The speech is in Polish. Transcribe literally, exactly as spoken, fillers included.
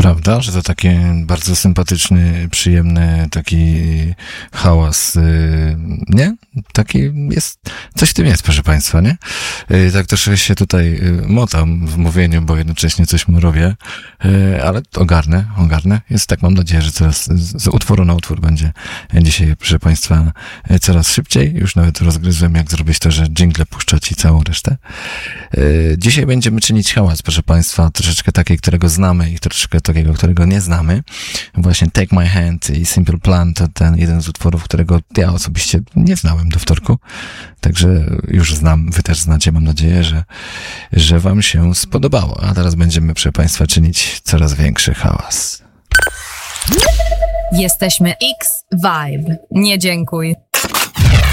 Prawda, że to taki bardzo sympatyczny, przyjemny taki hałas, nie? Taki jest, coś w tym jest, proszę Państwa, nie? Tak też się tutaj motam w mówieniu, bo jednocześnie coś mu robię, ale ogarnę, ogarnę. Jest tak, mam nadzieję, że coraz z utworu na utwór będzie dzisiaj, proszę Państwa, coraz szybciej. Już nawet rozgryzłem, jak zrobić to, że dżingle puszczać i całą resztę. Dzisiaj będziemy czynić hałas, proszę Państwa, troszeczkę taki, którego znamy i troszeczkę takiego, którego nie znamy. Właśnie Take My Hand i Simple Plan to ten jeden z utworów, którego ja osobiście nie znałem do wtorku. Także już znam, wy też znacie, mam nadzieję, że, że wam się spodobało. A teraz będziemy, proszę Państwa, czynić coraz większy hałas. Jesteśmy X-Vibe. Nie dziękuj.